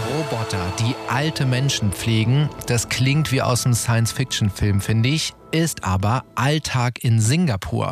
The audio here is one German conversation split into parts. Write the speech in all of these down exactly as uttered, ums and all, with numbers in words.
Roboter, die alte Menschen pflegen, das klingt wie aus einem Science-Fiction-Film, finde ich, ist aber Alltag in Singapur.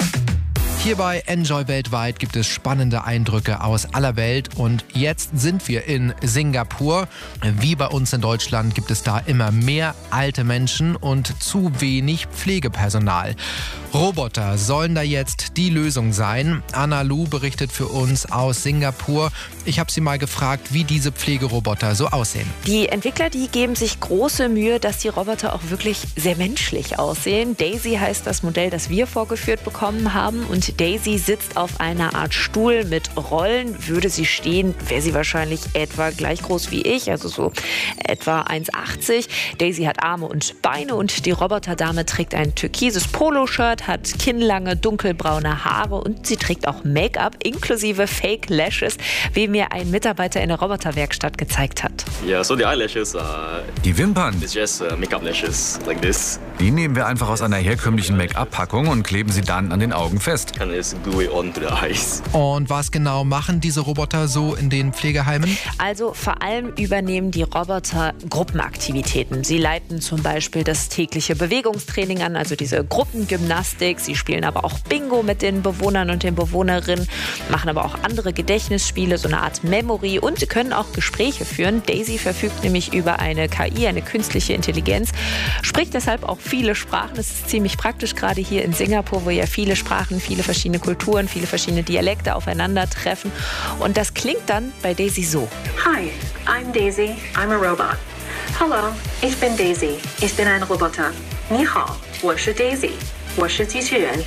Hier bei Enjoy Weltweit gibt es spannende Eindrücke aus aller Welt und jetzt sind wir in Singapur. Wie bei uns in Deutschland gibt es da immer mehr alte Menschen und zu wenig Pflegepersonal. Roboter sollen da jetzt die Lösung sein. Anna Lu berichtet für uns aus Singapur. Ich habe sie mal gefragt, wie diese Pflegeroboter so aussehen. Die Entwickler, die geben sich große Mühe, dass die Roboter auch wirklich sehr menschlich aussehen. Daisy heißt das Modell, das wir vorgeführt bekommen haben. Und Daisy sitzt auf einer Art Stuhl mit Rollen. Würde sie stehen, wäre sie wahrscheinlich etwa gleich groß wie ich, also so etwa eins Komma achtzig. Daisy hat Arme und Beine und die Roboterdame trägt ein türkises Poloshirt, hat kinnlange dunkelbraune Haare und sie trägt auch Make-up inklusive Fake Lashes, wie mir ein Mitarbeiter in der Roboterwerkstatt gezeigt hat. Yeah, so the eyelashes are Die Wimpern, it's just uh, makeup lashes like this. die nehmen wir einfach aus einer herkömmlichen Make-up-Packung und kleben sie dann an den Augen fest. And just glue it onto the eyes. Und was genau machen diese Roboter so in den Pflegeheimen? Also vor allem übernehmen die Roboter Gruppenaktivitäten. Sie leiten zum Beispiel das tägliche Bewegungstraining an, also diese Gruppengymnastik. Sie spielen aber auch Bingo mit den Bewohnern und den Bewohnerinnen, machen aber auch andere Gedächtnisspiele, so eine Art Memory, und sie können auch Gespräche führen. Daisy verfügt nämlich über eine K I, eine künstliche Intelligenz, spricht deshalb auch viele Sprachen. Das ist ziemlich praktisch, gerade hier in Singapur, wo ja viele Sprachen, viele verschiedene Kulturen, viele verschiedene Dialekte aufeinandertreffen. Und das klingt dann bei Daisy so. Hi, I'm Daisy. I'm a robot. Hallo, ich bin Daisy. Ich bin ein Roboter. Ni hao, 我是 Daisy. 我是机器人.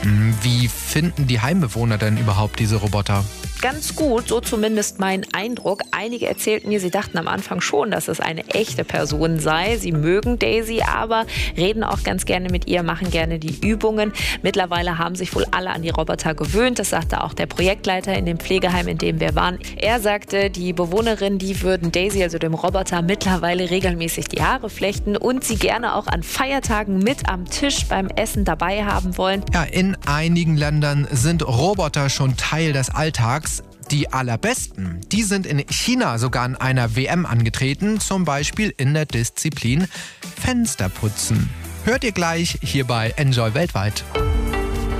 Wie finden die Heimbewohner denn überhaupt diese Roboter? Ganz gut, so zumindest mein Eindruck. Einige erzählten mir, sie dachten am Anfang schon, dass es eine echte Person sei. Sie mögen Daisy, aber reden auch ganz gerne mit ihr, machen gerne die Übungen. Mittlerweile haben sich wohl alle an die Roboter gewöhnt. Das sagte auch der Projektleiter in dem Pflegeheim, in dem wir waren. Er sagte, die Bewohnerinnen, die würden Daisy, also dem Roboter, mittlerweile regelmäßig die Haare flechten und sie gerne auch an Feiertagen mit am Tisch beim Essen dabei haben wollen. Ja, in einigen Ländern sind Roboter schon Teil des Alltags. Die allerbesten, die sind in China sogar an einer W M angetreten, zum Beispiel in der Disziplin Fensterputzen. Hört ihr gleich hier bei Enjoy Weltweit.